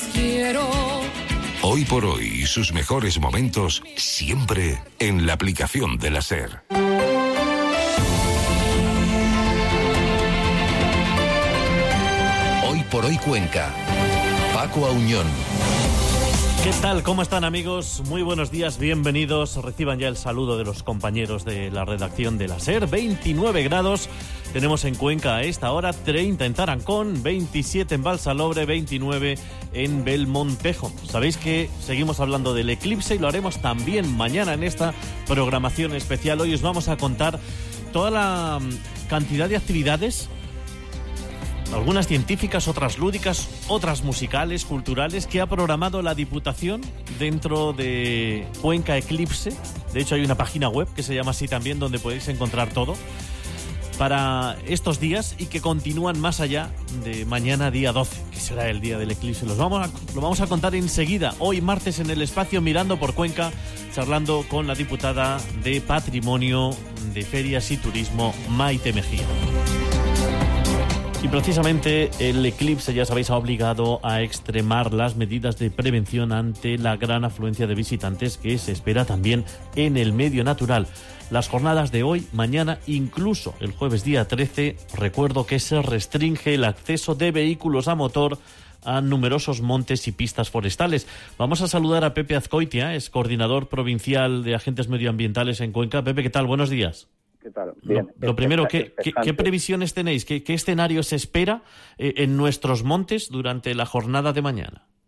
quiero. Hoy por hoy y sus mejores momentos siempre en la aplicación de la SER. Hoy por hoy Cuenca. Paco Auñón. ¿Qué tal? ¿Cómo están, amigos? Muy buenos días, bienvenidos. Reciban ya el saludo de los compañeros de la redacción de la SER. 29 grados tenemos en Cuenca a esta hora, 30 en Tarancón, 27 en Valsalobre, 29 en Belmontejo. Sabéis que seguimos hablando del eclipse y lo haremos también mañana en esta programación especial. Hoy os vamos a contar toda la cantidad de actividades, algunas científicas, otras lúdicas, otras musicales, culturales, que ha programado la Diputación dentro de Cuenca Eclipse. De hecho, hay una página web que se llama así también, donde podéis encontrar todo para estos días y que continúan más allá de mañana, día 12, que será el día del eclipse. Lo vamos a contar enseguida, hoy martes, en el espacio Mirando por Cuenca, charlando con la diputada de Patrimonio, de Ferias y Turismo, Maite Mejía. Y precisamente el eclipse, ya sabéis, ha obligado a extremar las medidas de prevención ante la gran afluencia de visitantes que se espera también en el medio natural. Las jornadas de hoy, mañana, incluso el jueves día 13, recuerdo que se restringe el acceso de vehículos a motor a numerosos montes y pistas forestales. Vamos a saludar a Pepe Azcoitia, es coordinador provincial de agentes medioambientales en Cuenca. Pepe, ¿qué tal? Buenos días. ¿Qué tal? Bien. Lo primero, ¿qué previsiones tenéis? ¿Qué escenario se espera en nuestros montes durante la jornada de mañana?